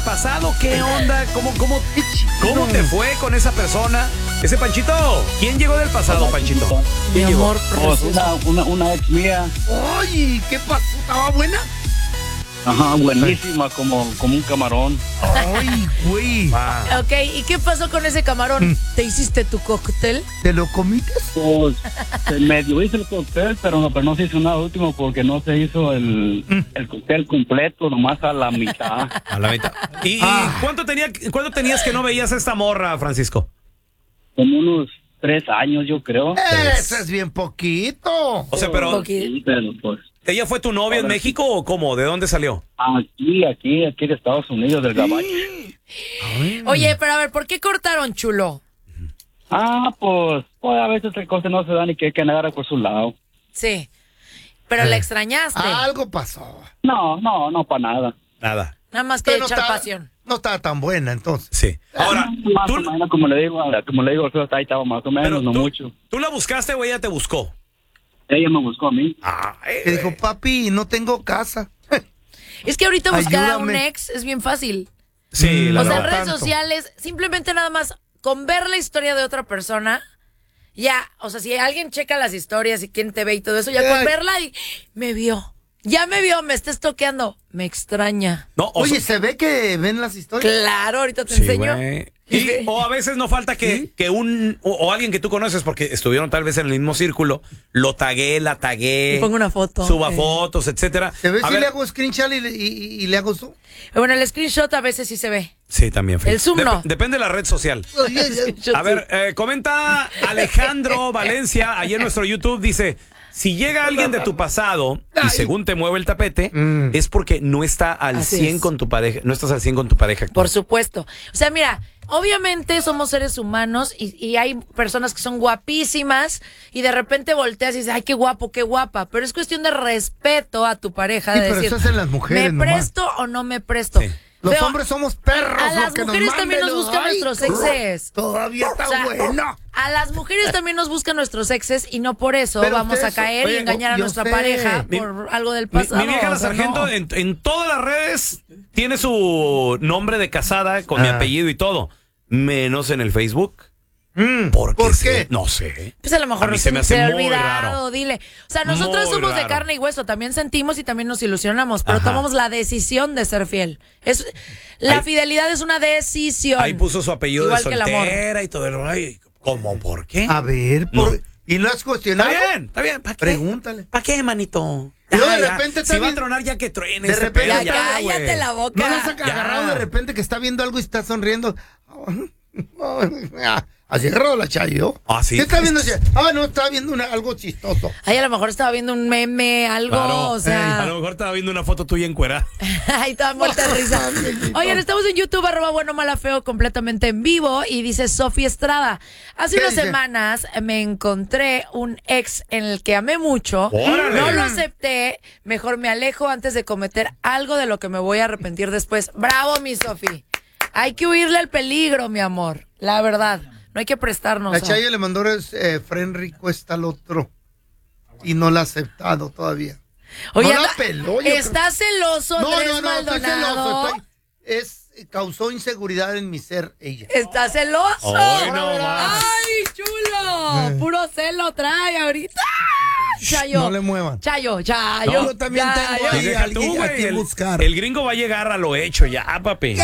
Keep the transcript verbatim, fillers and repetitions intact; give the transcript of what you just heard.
pasado? ¿Qué onda? ¿Cómo, cómo, cómo te fue con esa persona? Ese Panchito, ¿quién llegó del pasado, Panchito? Mi amor, Pues una, una, una ex mía. Ay, ¿qué pasó? ¿Estaba buena? Ajá, buenísima, como, como un camarón. Ay, güey. Ah. Ok, ¿y qué pasó con ese camarón? ¿Te hiciste tu cóctel? ¿Te lo comiste? Pues se medio hizo el cóctel, pero no, pero no se hizo nada último porque no se hizo el, el cóctel completo, nomás a la mitad. A la mitad. ¿Y, y Ah. cuánto, tenía, cuánto tenías que no veías a esta morra, Francisco? Como unos tres años, yo creo. Eso es bien poquito. O sea, pero Sí, pero pues ¿ella fue tu novia en México o cómo? ¿De dónde salió? aquí, aquí, aquí de Estados Unidos, del Gabacho. Oye, pero a ver, ¿por qué cortaron, chulo? Ah, pues, pues a veces las cosas no se dan y que hay que nadar por su lado. Sí. Pero la extrañaste. Algo pasó. No, no, no para nada. Nada. Nada más que Pero echar está- pasión. No estaba tan buena entonces. Sí. Ahora, Más tú, o menos, como le digo, como le digo, ahí estaba más o menos, pero no tú, mucho. ¿tú la buscaste o ella te buscó? Ella me buscó a mí. Que dijo, papi, no tengo casa. Es que ahorita buscar a un Ayúdame. ex es bien fácil. Sí, la O sea, en verdad. redes tanto. sociales, simplemente nada más con ver la historia de otra persona, ya, o sea, si alguien checa las historias y quién te ve y todo eso, ya con Ay. verla y me vio. Ya me vio, me está estoqueando. Me extraña. No, o Oye, sea- ¿se ve que ven las historias? Claro, ahorita te Sí, enseño. güey. Y, o a veces no falta que, que un o, o alguien que tú conoces porque estuvieron tal vez en el mismo círculo lo tagué, la tagué, Y pongo una foto. suba Eh. fotos, etcétera. ¿Se ve A si ver, le hago screenshot y, le- y- y le hago zoom? Bueno, el screenshot a veces sí se ve. sí, también. Felipe. El Zoom no. Depende de la red social. Yo A ver, eh, comenta Alejandro Valencia, ahí en nuestro YouTube, dice, si llega alguien de tu pasado y según te mueve el tapete, Mm. es porque no está al Así cien es. con tu pareja, no estás al cien con tu pareja actual. Por supuesto. O sea, mira, obviamente somos seres humanos y, y hay personas que son guapísimas y de repente volteas y dices, ay, qué guapo, qué guapa. Pero es cuestión de respeto a tu pareja. Sí, de pero decir, eso hacen las mujeres ¿me nomás. presto o no me presto? Sí. Los Feo, hombres somos perros. a los las que mujeres nos también nos manden, buscan ay, nuestros exes. Todavía está O sea, bueno. A las mujeres también nos buscan nuestros exes y no por eso Pero vamos a ustedes- caer y oye, engañar a yo nuestra sé. pareja Mi- por algo del Mi, pasado. mi vieja la o sea, sargento no. en, en todas las redes tiene su nombre de casada con mi Ah. apellido y todo, menos en el Facebook. Mm, ¿Por qué? ¿Por se- qué? No sé. Pues a lo mejor A mí no se me hace ha muy olvidado, raro. dile. O sea, nosotros Muy somos de raro. carne y hueso, también sentimos y también nos ilusionamos, pero Ajá. tomamos la decisión de ser fiel. Es la Ahí- fidelidad es una decisión. Ahí puso su apellido Igual de que el amor. soltera y todo el ay, ¿cómo? ¿Por qué? A ver, por- No. ¿y no has Está cuestionado? bien, está bien. ¿Para qué? Pregúntale. ¿Para qué, manito? Y luego Ya, de ya. repente Si está va a bien- tronar ya que truene. de este repente pedo, Ya, está- cállate güey. la boca. ¿No las has Ya. agarrado de repente que está viendo algo y está sonriendo? Así agarrado la Chayo. Ah, sí. ¿Qué está viendo? Ah, no, está viendo una- algo chistoso. Ay, a lo mejor estaba viendo un meme, algo, Claro. o A sea. lo mejor estaba viendo una foto tuya encuerada. Ahí estaba muerta de risa. Oigan, estamos en YouTube, arroba bueno, mala, feo, completamente en vivo. Y dice Sofía Estrada. Hace ¿Qué unas dice? semanas me encontré un ex en el que amé mucho. ¡Órale! No lo acepté. Mejor me alejo antes de cometer algo de lo que me voy a arrepentir después. Bravo, mi Sofi. Hay que huirle al peligro, mi amor. La verdad. No hay que prestarnos. La a- Chayo le mandó eh, friend request al otro y no la ha aceptado todavía. Oye, no la anda- peló, yo ¿estás celoso, No, Andrés no, no, estoy Maldonado? celoso. Estoy, es, causó inseguridad en mi ser ella. ¿Estás celoso? Ay, no más. ¡Ay, chulo! Puro celo trae ahorita. Chayo. No le muevan. Chayo, Chayo. No, yo también tengo Chayo. ahí Y deja alguien tú, a güey, quien el- buscar. El gringo va a llegar a lo hecho ya, papi.